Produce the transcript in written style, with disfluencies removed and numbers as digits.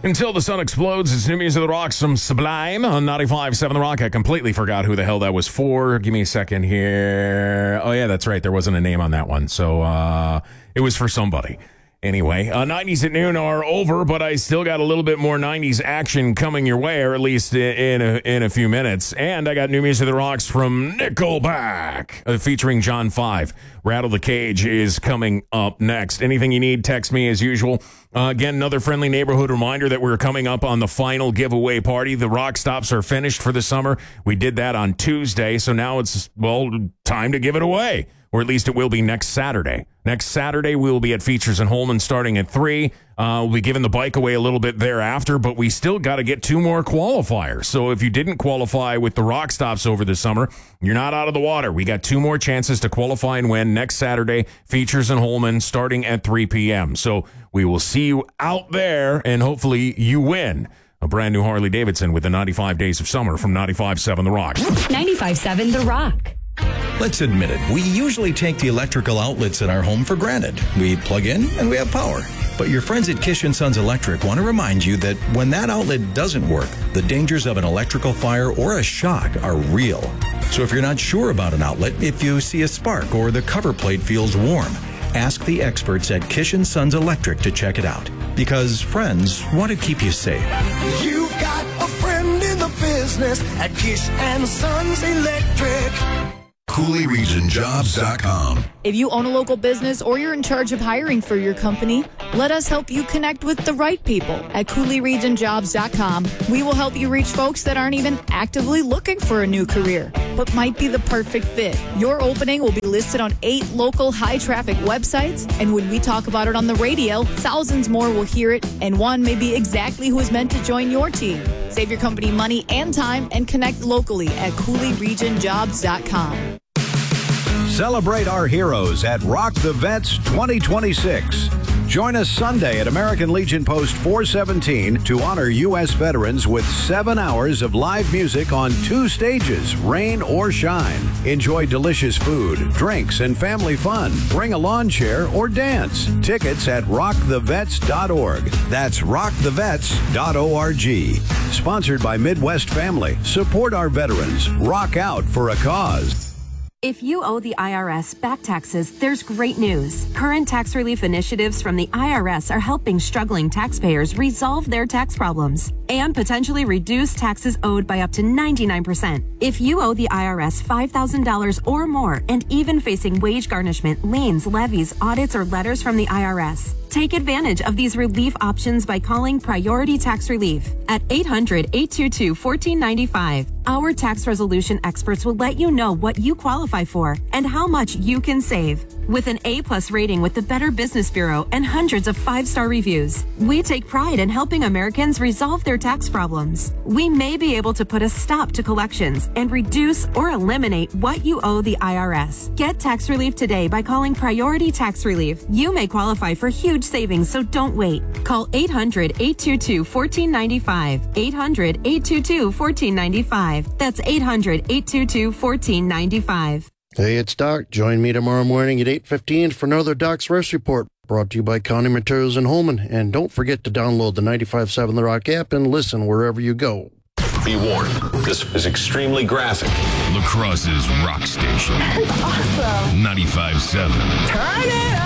Until the sun explodes, it's new music of the Rock, some Sublime on 95.7 The Rock. I completely forgot who the hell that was for. Give me a second here. Oh, yeah, that's right. There wasn't a name on that one. So it was for somebody. Anyway, 90s at noon are over, but I still got a little bit more 90s action coming your way, or at least in a few minutes. And I got new music of the Rocks from Nickelback, featuring John 5. Rattle the Cage is coming up next. Anything you need, text me as usual. Again, another friendly neighborhood reminder that we're coming up on the final giveaway party. The Rock Stops are finished for the summer. We did that on Tuesday, so now it's, well, time to give it away. Or at least it will be next Saturday. Next Saturday, we will be at Features in Holman starting at 3. We'll be giving the bike away a little bit thereafter, but we still got to get 2 more qualifiers. So if you didn't qualify with the Rock Stops over the summer, you're not out of the water. We got 2 more chances to qualify and win next Saturday, Features in Holman starting at 3 p.m. So we will see you out there, and hopefully you win a brand new Harley Davidson with the 95 Days of Summer from 95.7 The Rock. 95.7 The Rock. Let's admit it, we usually take the electrical outlets in our home for granted. We plug in and we have power. But your friends at Kish & Sons Electric want to remind you that when that outlet doesn't work, the dangers of an electrical fire or a shock are real. So if you're not sure about an outlet, if you see a spark or the cover plate feels warm, ask the experts at Kish & Sons Electric to check it out. Because friends want to keep you safe. You've got a friend in the business at Kish & Sons Electric. CooleyRegionJobs.com. If you own a local business or you're in charge of hiring for your company, let us help you connect with the right people at CooleyRegionJobs.com. We will help you reach folks that aren't even actively looking for a new career, but might be the perfect fit. Your opening will be listed on 8 local high-traffic websites, and when we talk about it on the radio, thousands more will hear it, and one may be exactly who is meant to join your team. Save your company money and time and connect locally at CooleyRegionJobs.com. Celebrate our heroes at Rock the Vets 2026. Join us Sunday at American Legion Post 417 to honor U.S. veterans with 7 hours of live music on 2 stages, rain or shine. Enjoy delicious food, drinks, and family fun. Bring a lawn chair or dance. Tickets at rockthevets.org. That's rockthevets.org. Sponsored by Midwest Family. Support our veterans. Rock out for a cause. If you owe the IRS back taxes, there's great news. Current tax relief initiatives from the IRS are helping struggling taxpayers resolve their tax problems and potentially reduce taxes owed by up to 99%. If you owe the IRS $5,000 or more and even facing wage garnishment, liens, levies, audits, or letters from the IRS, take advantage of these relief options by calling Priority Tax Relief at 800-822-1495. Our tax resolution experts will let you know what you qualify for and how much you can save. With an A+ rating with the Better Business Bureau and hundreds of 5-star reviews, we take pride in helping Americans resolve their tax problems. We may be able to put a stop to collections and reduce or eliminate what you owe the IRS. Get tax relief today by calling Priority Tax Relief. You may qualify for huge savings, so don't wait. Call 800-822-1495. 800-822-1495. That's 800-822-1495. Hey, it's Doc. Join me tomorrow morning at 8:15 for another Doc's Rest Report, brought to you by County Materials in Holman. And don't forget to download the 95.7 The Rock app and listen wherever you go. Be warned, this is extremely graphic. La Crosse's rock station. That's awesome. 95.7. Turn it up.